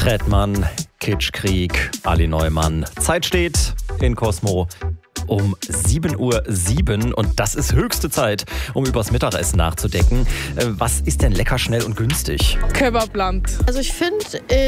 Trettmann, Kitschkrieg, Ali Neumann. Zeit steht in Cosmo um 7:07 Uhr und das ist höchste Zeit, um übers Mittagessen nachzudenken. Was ist denn lecker, schnell und günstig? Kebabland. Also ich finde,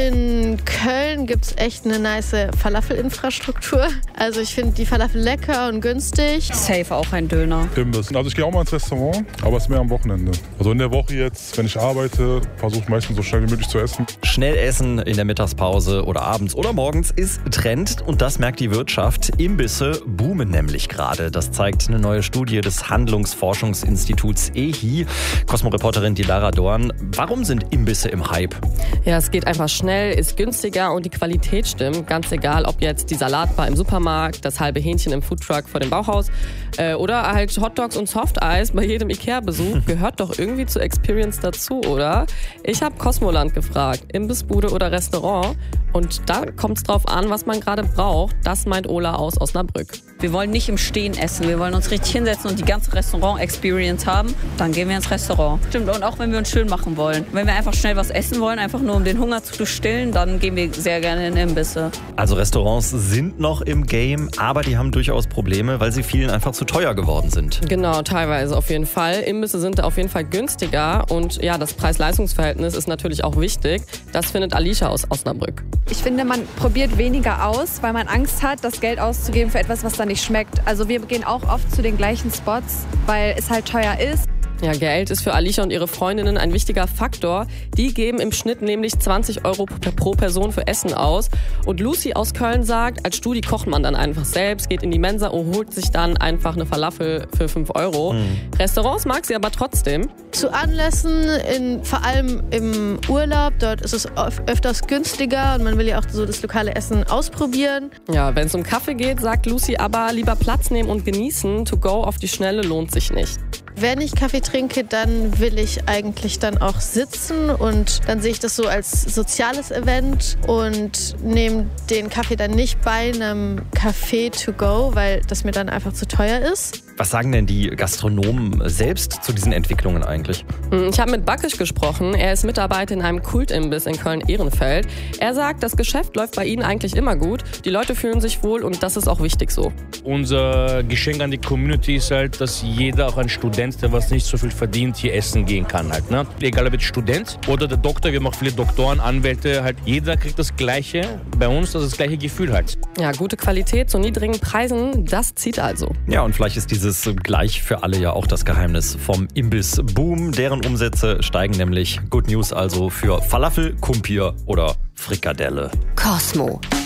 in Köln gibt es echt eine nice Falafelinfrastruktur. Also ich finde die Falafel lecker und günstig. Safe auch ein Döner. Imbiss. Also ich gehe auch mal ins Restaurant, aber es ist mehr am Wochenende. Also in der Woche jetzt, wenn ich arbeite, versuche ich meistens so schnell wie möglich zu essen. Schnell essen in der Mittagspause oder abends oder morgens ist Trend und das merkt die Wirtschaft. Imbisse boomen nämlich gerade. Das zeigt eine neue Studie des Handlungsforschungsinstituts EHI. Cosmo-Reporterin Dilara Dorn. Warum sind Imbisse im Hype? Ja, es geht einfach schnell, ist günstiger und die Qualität stimmt. Ganz egal, ob jetzt die Salatbar im Supermarkt, das halbe Hähnchen im Foodtruck vor dem Bauhaus oder halt Hotdogs und Softeis bei jedem Ikea-Besuch. Gehört doch irgendwie zur Experience dazu, oder? Ich habe Cosmoland gefragt, Imbissbude oder Restaurant. Und da kommt es drauf an, was man gerade braucht. Das meint Ola aus Osnabrück. Wir wollen nicht im Stehen essen. Wir wollen uns richtig hinsetzen und die ganze Restaurant-Experience haben. Dann gehen wir ins Restaurant. Stimmt, und auch wenn wir uns schön machen wollen. Wenn wir einfach schnell was essen wollen, einfach nur um den Hunger zu stillen, dann gehen wir sehr gerne in Imbisse. Also Restaurants sind noch im Game, aber die haben durchaus Probleme, weil sie vielen einfach zu teuer geworden sind. Genau, teilweise auf jeden Fall. Imbisse sind da auf jeden Fall günstiger. Und ja, das Preis-Leistungs-Verhältnis ist natürlich auch wichtig. Das findet Alicia aus Osnabrück. Ich finde, man probiert weniger aus, weil man Angst hat, das Geld auszugeben für etwas, was da nicht schmeckt. Also wir gehen auch oft zu den gleichen Spots, weil es halt teuer ist. Ja, Geld ist für Alicia und ihre Freundinnen ein wichtiger Faktor. Die geben im Schnitt nämlich 20 Euro pro Person für Essen aus. Und Lucy aus Köln sagt, als Studi kocht man dann einfach selbst, geht in die Mensa und holt sich dann einfach eine Falafel für 5 Euro. Restaurants mag sie aber trotzdem. Zu Anlässen, vor allem im Urlaub, dort ist es öfters günstiger und man will ja auch so das lokale Essen ausprobieren. Ja, wenn es um Kaffee geht, sagt Lucy aber lieber Platz nehmen und genießen. To go auf die Schnelle lohnt sich nicht. Wenn ich Kaffee trinke, dann will ich eigentlich dann auch sitzen und dann sehe ich das so als soziales Event und nehme den Kaffee dann nicht bei einem Café to go, weil das mir dann einfach zu teuer ist. Was sagen denn die Gastronomen selbst zu diesen Entwicklungen eigentlich? Ich habe mit Bakisch gesprochen. Er ist Mitarbeiter in einem Kultimbiss in Köln-Ehrenfeld. Er sagt, das Geschäft läuft bei ihnen eigentlich immer gut. Die Leute fühlen sich wohl und das ist auch wichtig so. Unser Geschenk an die Community ist halt, dass jeder, auch ein Student, der was nicht so viel verdient, hier essen gehen kann halt. Ne? Egal ob jetzt Student oder der Doktor, wir haben auch viele Doktoren, Anwälte, halt jeder kriegt das Gleiche bei uns, das gleiche Gefühl halt. Ja, gute Qualität zu niedrigen Preisen, das zieht also. Ja, und vielleicht ist dieses gleich für alle ja auch das Geheimnis vom Imbiss-Boom. Deren Umsätze steigen nämlich. Good News also für Falafel, Kumpir oder Frikadelle. Cosmo.